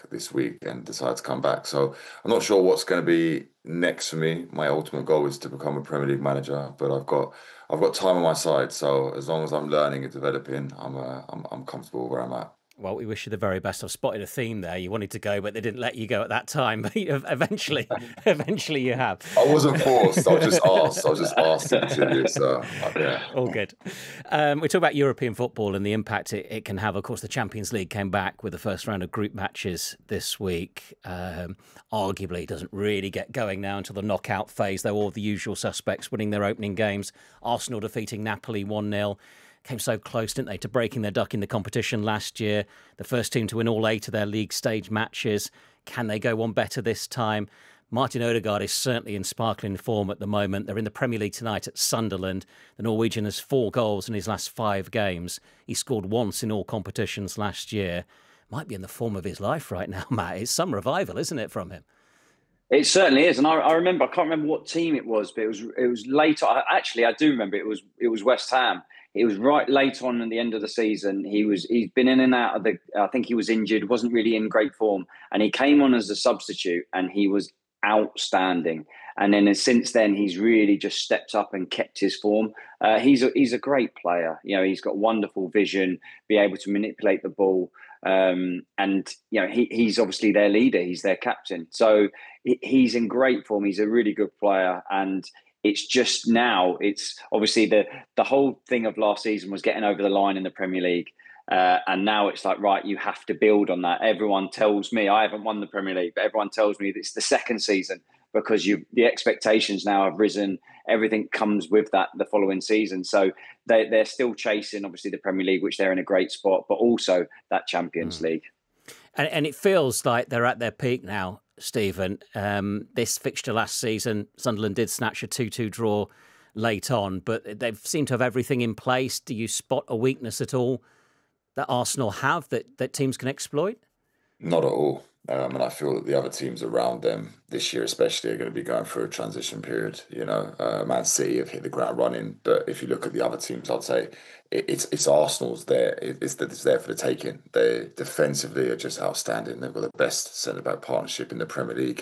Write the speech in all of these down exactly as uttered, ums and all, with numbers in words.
this week and decide to come back. So I'm not sure what's going to be next for me. My ultimate goal is to become a Premier League manager, but I've got I've got time on my side. So as long as I'm learning and developing, I'm uh, I'm, I'm comfortable where I'm at. Well, we wish you the very best. I've spotted a theme there. You wanted to go, but they didn't let you go at that time. But eventually, eventually you have. I wasn't forced. I was just asked. I was just asked to continue. So, yeah. All good. Um, we talk about European football and the impact it, it can have. Of course, the Champions League came back with the first round of group matches this week. Um, arguably, it doesn't really get going now until the knockout phase, though all the usual suspects winning their opening games. Arsenal defeating Napoli one nil. Came so close, didn't they, to breaking their duck in the competition last year. The first team to win all eight of their league stage matches. Can they go one better this time? Martin Odegaard is certainly in sparkling form at the moment. They're in the Premier League tonight at Sunderland. The Norwegian has four goals in his last five games. He scored once in all competitions last year. Might be in the form of his life right now, Matt. It's some revival, isn't it, from him? It certainly is, and I, I remember. I can't remember what team it was, but it was it was later. Actually, I do remember it was it was West Ham. It was right late on at the end of the season. He was he's been in and out of the. I think he was injured, wasn't really in great form, and he came on as a substitute, and he was outstanding. And then since then, he's really just stepped up and kept his form. Uh, he's a, he's a great player. You know, he's got wonderful vision, be able to manipulate the ball, um, and you know he he's obviously their leader. He's their captain, so he, he's in great form. He's a really good player, and it's just now, it's obviously the the whole thing of last season was getting over the line in the Premier League. Uh, and now it's like, right, you have to build on that. Everyone tells me, I haven't won the Premier League, but everyone tells me that it's the second season because you the expectations now have risen. Everything comes with that the following season. So they, they're still chasing, obviously, the Premier League, which they're in a great spot, but also that Champions mm. League. And, and it feels like they're at their peak now, Stephen. Um, this fixture last season, Sunderland did snatch a two two draw late on, but they seem to have everything in place. Do you spot a weakness at all that Arsenal have that, that teams can exploit? Not at all. Um, and I feel that the other teams around them this year especially are going to be going through a transition period. You know, uh, Man City have hit the ground running. But if you look at the other teams, I'd say it, it's it's Arsenal's there. It, it's, it's there for the taking. They defensively are just outstanding. They've got the best centre-back partnership in the Premier League.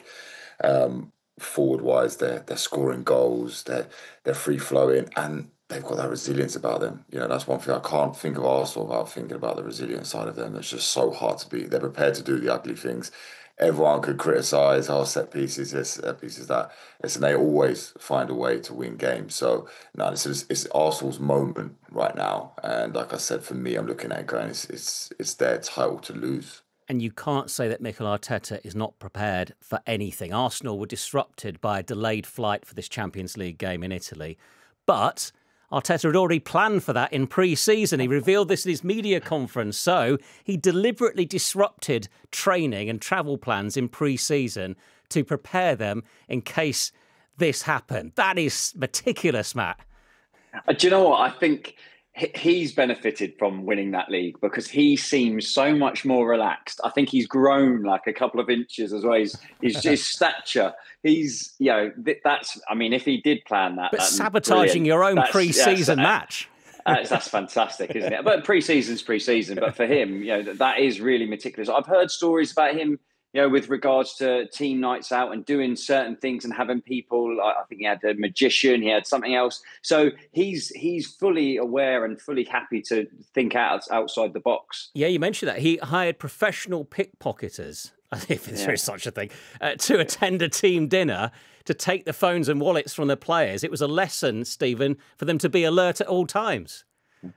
Um, forward-wise, they're, they're scoring goals. They're, they're free-flowing. And they've got that resilience about them. You know, that's one thing I can't think of Arsenal without thinking about the resilient side of them. It's just so hard to beat. They're prepared to do the ugly things. Everyone could criticise, oh, set pieces, this, set pieces, that. Listen, they always find a way to win games. So, no, this is it's Arsenal's moment right now. And like I said, for me, I'm looking at it going, it's, it's, it's their title to lose. And you can't say that Mikel Arteta is not prepared for anything. Arsenal were disrupted by a delayed flight for this Champions League game in Italy. But Arteta had already planned for that in pre-season. He revealed this in his media conference. So he deliberately disrupted training and travel plans in pre-season to prepare them in case this happened. That is meticulous, Matt. Uh, do you know what? I think he's benefited from winning that league because he seems so much more relaxed. I think he's grown like a couple of inches as well. His, his, his stature. He's, you know, that's, I mean, if he did plan that. But that's sabotaging brilliant. your own that's, pre-season yes, match. That's, that's fantastic, isn't it? But pre-season's pre-season. But for him, you know, that is really meticulous. I've heard stories about him, you know, with regards to team nights out and doing certain things and having people. I think he had a magician, he had something else. So he's he's fully aware and fully happy to think out outside the box. Yeah, you mentioned that. He hired professional pickpocketers, if there is such a thing, uh, to attend a team dinner to take the phones and wallets from the players. It was a lesson, Stephen, for them to be alert at all times.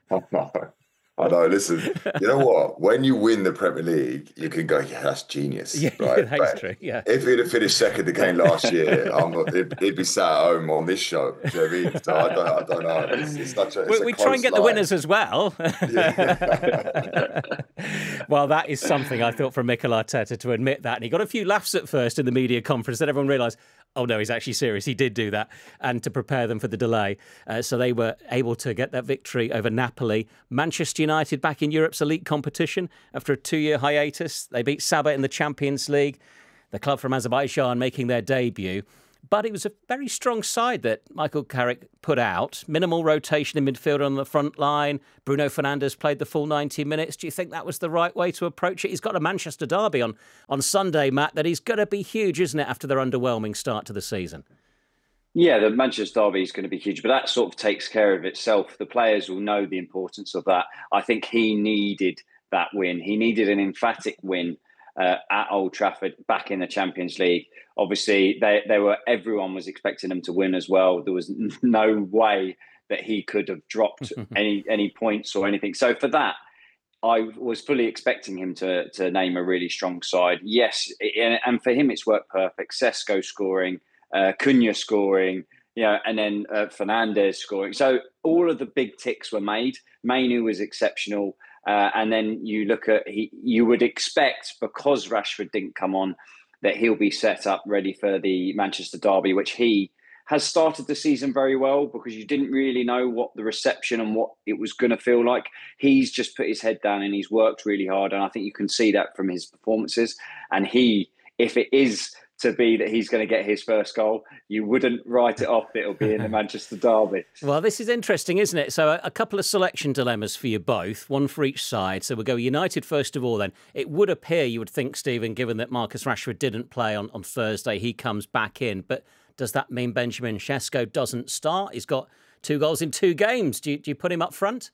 I know, listen, you know what? When you win the Premier League, you can go, yeah, that's genius. Yeah, right? that's but true, yeah. If he'd have finished second again last year, I'm not, he'd, he'd be sat at home on this show. Do you know what I mean? So I don't, I don't know. It's, it's such a, it's we a we close try and get line. the winners as well. Yeah. Well, that is something I thought from Mikel Arteta to admit that. And he got a few laughs at first in the media conference. Then everyone realised, oh, no, he's actually serious. He did do that, and to prepare them for the delay. Uh, so they were able to get that victory over Napoli. Manchester United back in Europe's elite competition after a two-year hiatus. They beat Sabah in the Champions League. The club from Azerbaijan making their debut. But it was a very strong side that Michael Carrick put out. Minimal rotation in midfield on the front line. Bruno Fernandes played the full ninety minutes. Do you think that was the right way to approach it? He's got a Manchester derby on, on Sunday, Matt, that is going to be huge, isn't it, after their underwhelming start to the season? Yeah, the Manchester derby is going to be huge, but that sort of takes care of itself. The players will know the importance of that. I think he needed that win. He needed an emphatic win uh, at Old Trafford, back in the Champions League. Obviously, they, they were everyone was expecting them to win as well. There was no way that he could have dropped any any points or anything. So for that, I was fully expecting him to to name a really strong side. Yes, and for him, it's worked perfect. Sesko scoring. Uh, Cunha scoring, you know, and then uh, Fernandes scoring. So all of the big ticks were made. Mainu was exceptional. Uh, and then you look at, he, you would expect, because Rashford didn't come on, that he'll be set up ready for the Manchester derby, which he has started the season very well, because you didn't really know what the reception and what it was going to feel like. He's just put his head down and he's worked really hard. And I think you can see that from his performances. And he, if it is to be that he's going to get his first goal, you wouldn't write it off. It'll be in the Manchester derby. Well, this is interesting, isn't it? So a, a couple of selection dilemmas for you both, one for each side. So we'll go United first of all then. It would appear, you would think, Stephen, given that Marcus Rashford didn't play on, on Thursday, he comes back in. But does that mean Benjamin Sesko doesn't start? He's got two goals in two games. Do you, do you put him up front?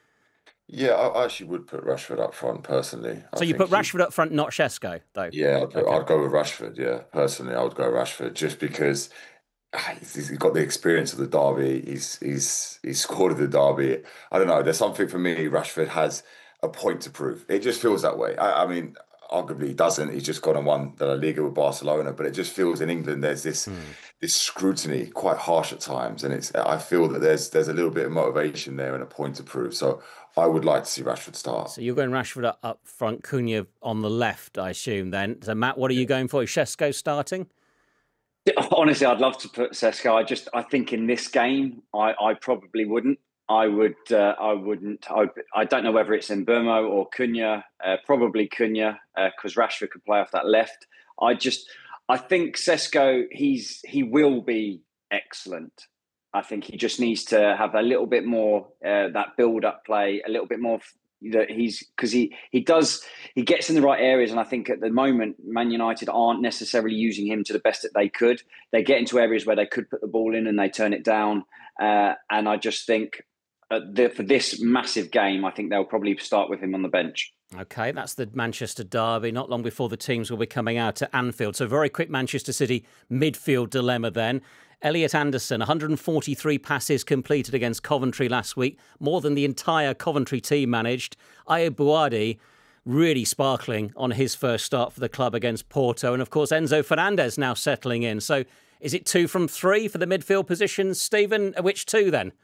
Yeah, I actually would put Rashford up front personally. So I you put he, Rashford up front, not Sesko, though? Yeah, I'd, put, okay. I'd go with Rashford, yeah. Personally, I would go Rashford just because he's, he's got the experience of the derby. He's, he's, he's scored at the derby. I don't know, there's something for me, Rashford has a point to prove. It just feels that way. I, I mean, arguably he doesn't. He's just gone and won the La Liga with Barcelona, but it just feels in England there's this mm. this scrutiny, quite harsh at times, and it's. I feel that there's there's a little bit of motivation there and a point to prove. So I would like to see Rashford start. So you're going Rashford up, up front, Cunha on the left, I assume. Then, so Matt, what are you going for? Is Sesko starting? Honestly, I'd love to put Sesko. I just, I think in this game, I, I probably wouldn't. I would, uh, I wouldn't. I, I don't know whether it's Mbeumo or Cunha. Uh, probably Cunha, because uh, Rashford could play off that left. I just, I think Sesko, he's he will be excellent. I think he just needs to have a little bit more uh, that build-up play, a little bit more that he's because he he does he gets in the right areas, and I think at the moment Man United aren't necessarily using him to the best that they could. They get into areas where they could put the ball in and they turn it down, uh, and I just think. Uh, the, for this massive game, I think they'll probably start with him on the bench. OK, that's the Manchester derby, not long before the teams will be coming out to Anfield. So very quick Manchester City midfield dilemma then. Elliot Anderson, one hundred forty-three passes completed against Coventry last week, more than the entire Coventry team managed. Ayoub Bouadi really sparkling on his first start for the club against Porto. And of course, Enzo Fernandez now settling in. So is it two from three for the midfield positions, Stephen? Which two then?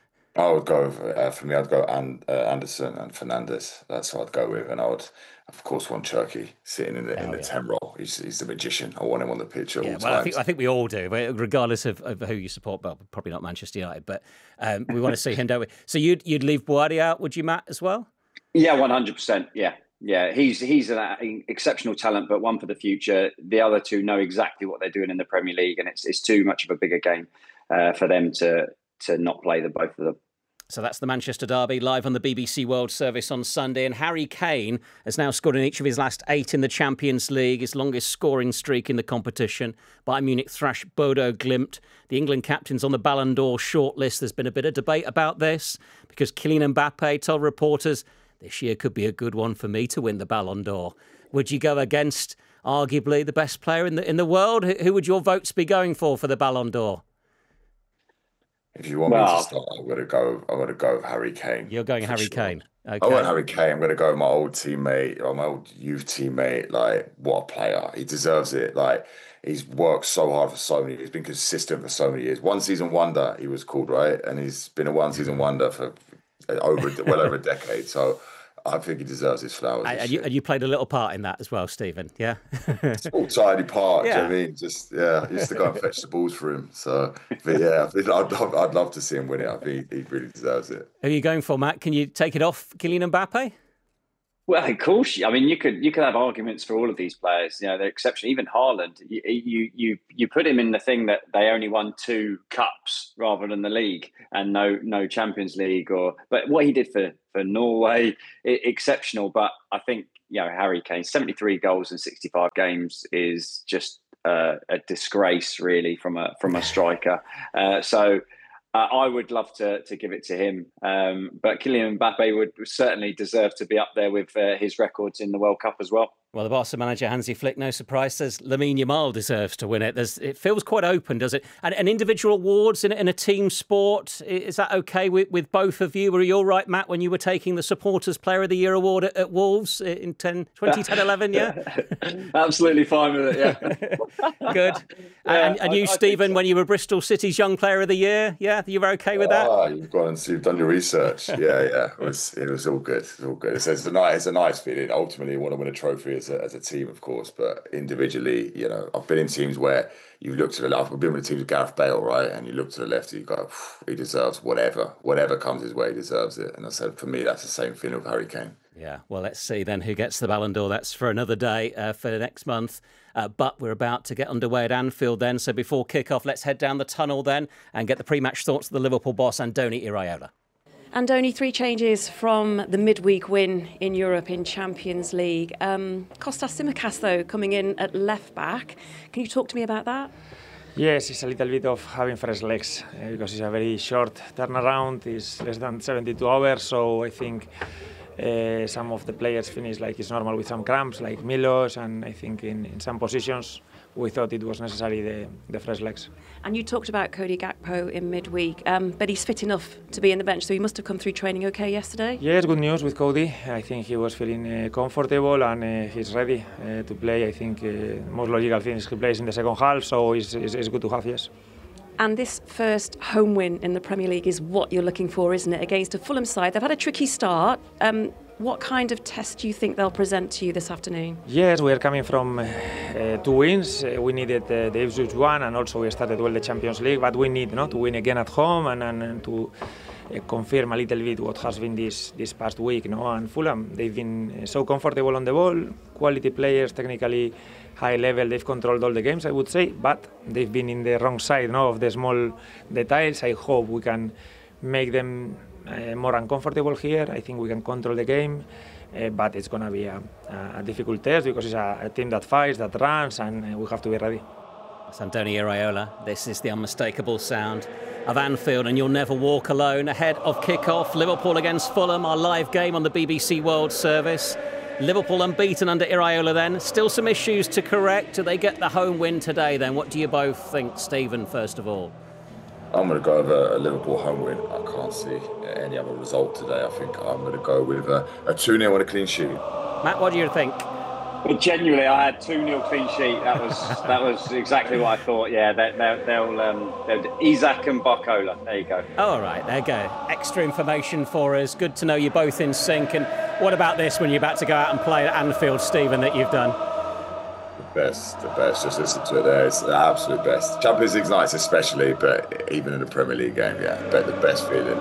I would go with, uh, for me, I'd go and, uh, Anderson and Fernandes. That's what I'd go with. And I would, of course, want Cherki sitting in the oh, in the yeah. ten role. He's, he's a magician. I want him on the pitch at yeah, all well, times. I think, I think we all do, regardless of, of who you support. Well, probably not Manchester United, but um, we want to see him, don't we? So you'd, you'd leave Bouadi out, would you, Matt, as well? Yeah, one hundred percent. Yeah. Yeah, he's he's an exceptional talent, but one for the future. The other two know exactly what they're doing in the Premier League, and it's it's too much of a bigger game uh, for them to to not play the both of them. So that's the Manchester derby live on the B B C World Service on Sunday. And Harry Kane has now scored in each of his last eight in the Champions League, his longest scoring streak in the competition. Bayern Munich thrash Bodo Glimt. The England captain's on the Ballon d'Or shortlist. There's been a bit of debate about this because Kylian Mbappe told reporters, this year could be a good one for me to win the Ballon d'Or. Would you go against arguably the best player in the in the world? Who would your votes be going for for the Ballon d'Or? If you want well, me to start, I'm going to go. I'm going to go with Harry Kane. You're going Harry sure. Kane. Okay. I want Harry Kane. I'm going to go with my old teammate, or my old youth teammate. Like, what a player! He deserves it. Like, he's worked so hard for so many years. He's been consistent for so many years. One season wonder, he was called, right? And he's been a one season wonder for over well over a decade. So I think he deserves his flowers. And you, and you played a little part in that as well, Stephen. Yeah, small tiny part. Yeah. Do you know what I mean? Just yeah, I used to go and fetch the balls for him. So, but yeah, I'd love, I'd love to see him win it. I think he really deserves it. Who are you going for, Matt? Can you take it off Kylian Mbappe? Well, of course. I mean, you could you could have arguments for all of these players. You know, they're exceptional. Even Haaland, you, you you you put him in the thing that they only won two cups rather than the league and no no Champions League. Or but what he did for for Norway, it, exceptional. But I think you know Harry Kane, seventy-three goals in sixty-five games is just uh, a disgrace, really, from a from a striker. Uh, so. Uh, I would love to to give it to him, um, but Kylian Mbappe would certainly deserve to be up there with uh, his records in the World Cup as well. Well, the Barca manager, Hansi Flick, no surprise, says Lamine Yamal deserves to win it. There's, it feels quite open, does it? And, and individual awards in, in a team sport, is that okay with, with both of you? Were you all right, Matt, when you were taking the Supporters Player of the Year award at, at Wolves in twenty ten eleven, yeah? Absolutely fine with it, yeah. Good. Yeah, and and I, you, I Stephen, so. when you were Bristol City's Young Player of the Year, yeah? You were okay with that? Ah, you've gone and you've done your research. Yeah, yeah. It was, it was all good. It was all good. It's, it's, a, nice, it's a nice feeling. Ultimately, you want to win a trophy as a, as a team, of course, but individually, you know, I've been in teams where you look to the left. I've been with teams with Gareth Bale, right? And you look to the left and you go, he deserves whatever. Whatever comes his way, he deserves it. And I said, for me, that's the same feeling with Harry Kane. Yeah, well, let's see then who gets the Ballon d'Or. That's for another day, uh, for next month. Uh, but we're about to get underway at Anfield then. So before kick-off, let's head down the tunnel then and get the pre-match thoughts of the Liverpool boss, Andoni Iraola. And only three changes from the midweek win in Europe in Champions League. Um, Kostas Tsimikas, though, coming in at left-back. Can you talk to me about that? Yes, it's a little bit of having fresh legs uh, because it's a very short turnaround. It's less than seventy-two hours, so I think uh, some of the players finish like it's normal with some cramps, like Milos, and I think in, in some positions we thought it was necessary the, the fresh legs. And you talked about Cody Gakpo in midweek, um, but he's fit enough to be in the bench, so he must have come through training okay yesterday? Yes, good news with Cody. I think he was feeling uh, comfortable and uh, he's ready uh, to play. I think uh, most logical thing is he plays in the second half, so it's, it's, it's good to have, yes. And this first home win in the Premier League is what you're looking for, isn't it? Against a Fulham side. They've had a tricky start. Um, what kind of test do you think they'll present to you this afternoon? Yes, we are coming from uh, two wins. Uh, we needed uh, the Ipswich one, and also we started well the Champions League, but we need no, to win again at home and, and, and to uh, confirm a little bit what has been this, this past week. No? And Fulham, they've been so comfortable on the ball, quality players, technically high level, they've controlled all the games, I would say, but they've been in the wrong side no, of the small details. I hope we can make them uh, more uncomfortable here. I think we can control the game, uh, but it's going to be a, a difficult test because it's a, a team that fights, that runs, and uh, we have to be ready. That's Andoni Iraola. This is the unmistakable sound of Anfield, and you'll never walk alone. Ahead of kick-off, Liverpool against Fulham, our live game on the B B C World Service. Liverpool unbeaten under Iraola then. Still some issues to correct. Do they get the home win today then? What do you both think, Stephen, first of all? I'm going to go with a Liverpool home win. I can't see any other result today. I think I'm going to go with a, a two nil and a clean sheet. Matt, what do you think? Well, genuinely, I had two nil clean sheet. That was that was exactly what I thought. Yeah, they, they, they'll, um, they'll Isak and Barcola. There you go. All right, there you go. Extra information for us. Good to know you're both in sync. And what about this when you're about to go out and play at Anfield, Stephen, that you've done? The best, the best. Just listen to it there. It's the absolute best. Champions League nights especially, but even in the Premier League game, yeah, bet the best feeling.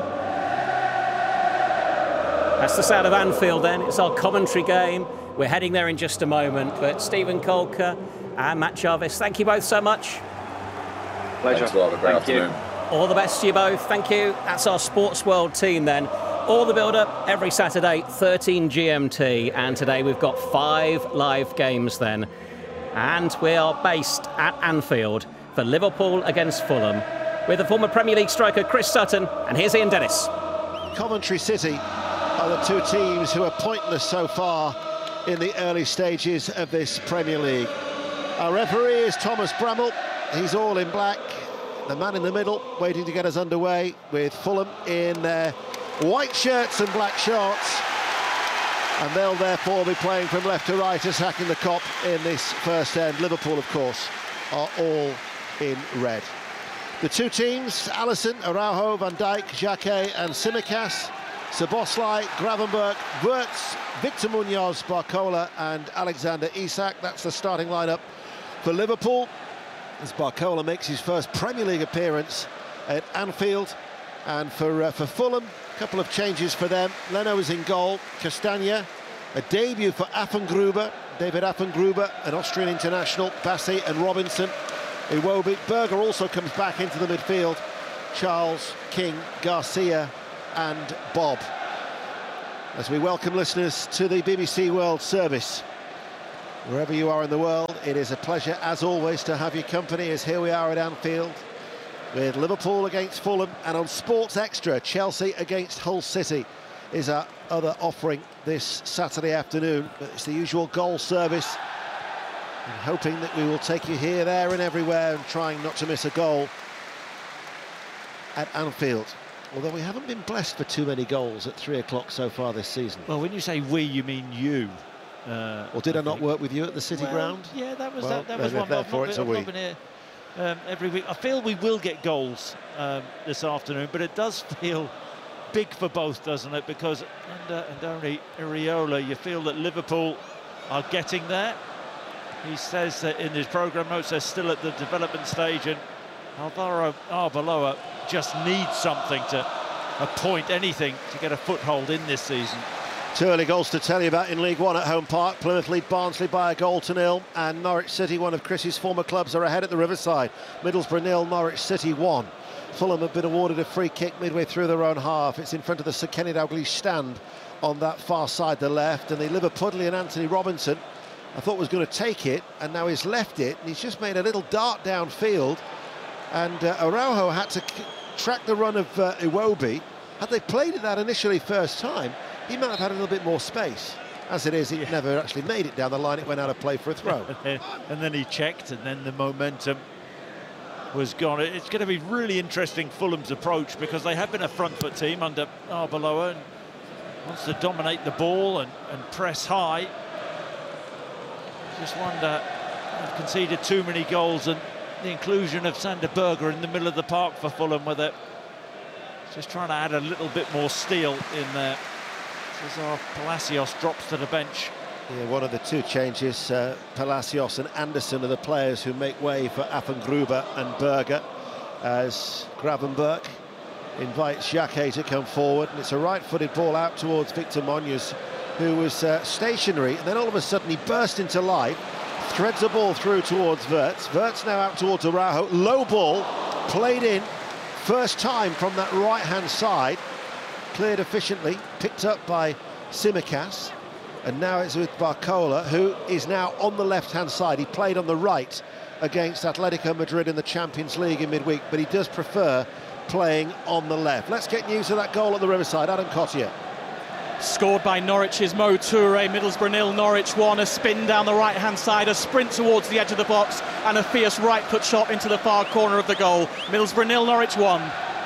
That's the sound of Anfield then. It's our commentary game. We're heading there in just a moment. But Stephen Colker and Matt Jarvis, thank you both so much. Pleasure. Thanks a lot. Have a great Thank afternoon. you. All the best to you both. Thank you. That's our Sports World team then. All the build-up every Saturday, thirteen G M T. And today we've got five live games then. And we are based at Anfield for Liverpool against Fulham with the former Premier League striker Chris Sutton. And here's Ian Dennis. Coventry City are the two teams who are pointless so far in the early stages of this Premier League. Our referee is Thomas Bramall. He's all in black. The man in the middle waiting to get us underway with Fulham in their white shirts and black shorts. And they'll therefore be playing from left to right, attacking the Kop in this first end. Liverpool, of course, are all in red. The two teams, Alisson, Araujo, Van Dijk, Xhaka and Tsimikas, Szoboszlai, Gravenberch, Wirtz, Victor Munoz, Barcola and Alexander Isak. That's the starting lineup for Liverpool, as Barcola makes his first Premier League appearance at Anfield. And for uh, for Fulham, a couple of changes for them. Leno is in goal, Castagna A debut for Affengruber, David Affengruber, an Austrian international, Bassey and Robinson. Iwobi. Berger also comes back into the midfield. Charles, King, Garcia and Bob. As we welcome listeners to the B B C World Service. Wherever you are in the world, it is a pleasure, as always, to have your company, as here we are at Anfield with Liverpool against Fulham, and on Sports Extra, Chelsea against Hull City is our other offering this Saturday afternoon. But it's the usual goal service, and hoping that we will take you here, there and everywhere, and trying not to miss a goal at Anfield. Although we haven't been blessed for too many goals at three o'clock so far this season. Well, when you say we, you mean you. Uh, or did I, I not work with you at the City well, Ground? Yeah, that was well, that, that was one. Therefore, it's a we. Here, um, every week. I feel we will get goals um, this afternoon, but it does feel big for both, doesn't it? Because under Andoni Iraola, you feel that Liverpool are getting there. He says that in his programme notes they're still at the development stage, and Alvaro Arbeloa just needs something to a point, anything to get a foothold in this season. Two early goals to tell you about in League One at Home Park. Plymouth lead Barnsley by a goal to nil, and Norwich City, one of Chris's former clubs, are ahead at the Riverside. Middlesbrough nil, Norwich City one. Fulham have been awarded a free kick midway through their own half. It's in front of the Sir Kenny Dalglish stand on that far side, the left, and the Liverpudlian Anthony Robinson, I thought was going to take it, and now he's left it, and he's just made a little dart downfield, and uh, Araujo had to track the run of uh, Iwobi. Had they played it that initially first time, he might have had a little bit more space. As it is, he yeah. never actually made it down the line. It went out of play for a throw. And then he checked, and then the momentum was gone. It's going to be really interesting, Fulham's approach, because they have been a front foot team under Arbeloa and wants to dominate the ball and, and press high. Just wonder, they've conceded too many goals, and the inclusion of Sander Berger in the middle of the park for Fulham, with it just trying to add a little bit more steel in there. Cesar Palacios drops to the bench. Yeah, one of the two changes, uh, Palacios and Anderson are the players who make way for Affengruber and Berger, as Gravenberch invites Jacquet to come forward, and it's a right-footed ball out towards Victor Munoz, who was uh, stationary, and then all of a sudden he burst into life, threads a ball through towards Wirtz. Wirtz now out towards Araujo, low ball, played in, first time from that right-hand side, cleared efficiently, picked up by Tsimikas, and now it's with Barcola, who is now on the left-hand side. He played on the right against Atletico Madrid in the Champions League in midweek, but he does prefer playing on the left. Let's get news of that goal at the Riverside. Adam Cottier. Scored by Norwich's Mo Toure. Middlesbrough nil, Norwich one. A spin down the right-hand side, a sprint towards the edge of the box, and a fierce right-foot shot into the far corner of the goal. Middlesbrough nil, Norwich one.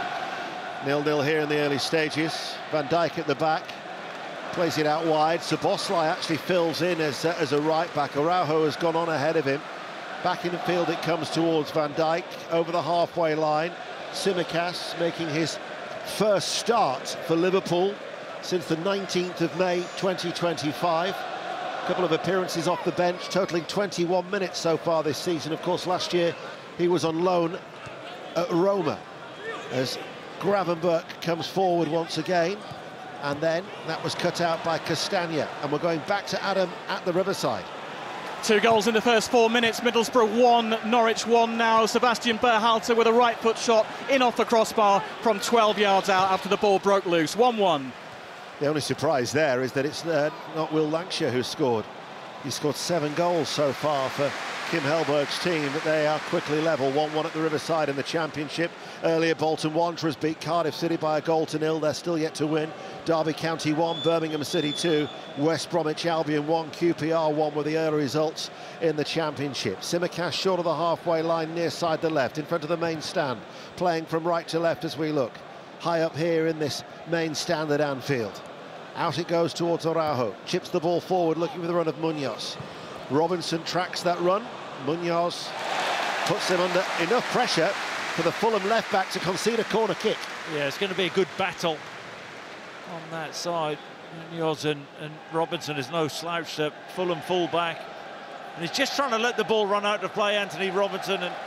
nil nil here in the early stages. Van Dijk at the back, plays it out wide. Szoboszlai actually fills in as, uh, as a right-back. Araujo has gone on ahead of him. Back in the field it comes towards Van Dijk, over the halfway line. Tsimikas making his first start for Liverpool since the nineteenth of May twenty twenty-five. A couple of appearances off the bench, totaling twenty-one minutes so far this season. Of course, last year he was on loan at Roma, as Gravenberch comes forward once again, and then that was cut out by Castagna, and we're going back to Adam at the Riverside. Two goals in the first four minutes. Middlesbrough one, Norwich one now. Sebastian Berhalter with a right foot shot in off the crossbar from twelve yards out after the ball broke loose. one one. The only surprise there is that it's uh, not Will Lancashire who scored. He scored seven goals so far for Kim Hellberg's team, but they are quickly level. one one at the Riverside in the Championship. Earlier, Bolton Wanderers beat Cardiff City by a goal to nil. They're still yet to win. Derby County one, Birmingham City two, West Bromwich Albion one, Q P R one were the early results in the Championship. Tsimikas short of the halfway line, near side the left, in front of the main stand, playing from right to left as we look. High up here in this main stand at Anfield. Out it goes towards Araujo, chips the ball forward, looking for the run of Munoz. Robinson tracks that run. Munoz puts him under enough pressure for the Fulham left-back to concede a corner kick. Yeah, it's going to be a good battle on that side. Munoz and, and Robinson is no slouch to Fulham full-back. And he's just trying to let the ball run out to play, Anthony Robinson, and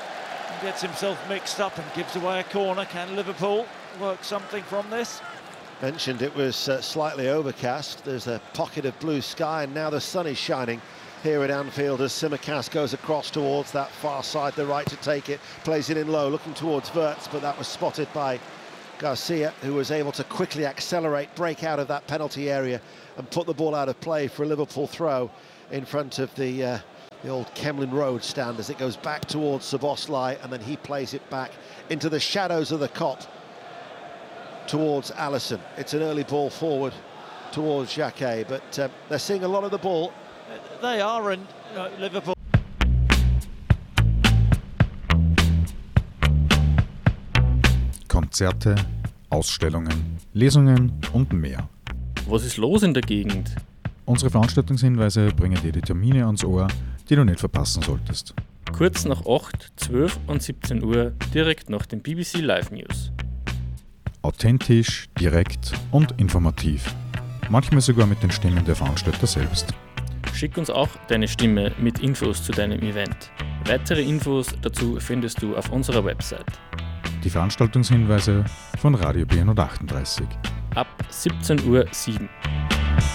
gets himself mixed up and gives away a corner. Can Liverpool work something from this? Mentioned it was uh, slightly overcast. There's a pocket of blue sky, and now the sun is shining here at Anfield as Tsimikas goes across towards that far side, the right to take it, plays it in low, looking towards Wirtz, but that was spotted by Garcia, who was able to quickly accelerate, break out of that penalty area and put the ball out of play for a Liverpool throw in front of the uh, the old Kemlyn Road stand as it goes back towards Szoboszlai, and then he plays it back into the shadows of the Kop towards Alisson. It's an early ball forward towards Xhaka, but uh, they're seeing a lot of the ball. They are, and uh, Liverpool. Konzerte, Ausstellungen, Lesungen und mehr. Was ist los in der Gegend? Unsere Veranstaltungshinweise bringen dir die Termine ans Ohr, die du nicht verpassen solltest. Kurz nach acht, zwölf und siebzehn Uhr direkt nach den B B C Live News. Authentisch, direkt und informativ. Manchmal sogar mit den Stimmen der Veranstalter selbst. Schick uns auch deine Stimme mit Infos zu deinem Event. Weitere Infos dazu findest du auf unserer Website. Die Veranstaltungshinweise von Radio B hundertachtunddreißig. Ab siebzehn Uhr sieben.